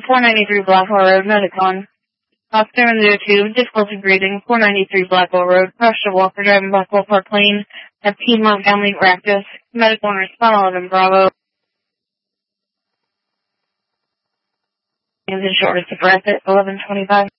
493 Blackwell Road, Medicon. Officer 702, difficulty breathing, 493 Blackwell Road, Russia Walker driving Blackwell Park Lane at Piedmont Family Practice. Medical and respond 11 Bravo. And the shortest of breath at 11:25.